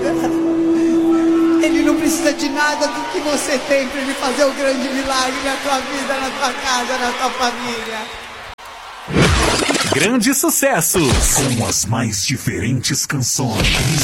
Ele não precisa de nada do que você tem para ele fazer o grande milagre na tua vida, na tua casa, na tua família. Grandes sucessos com as mais diferentes canções.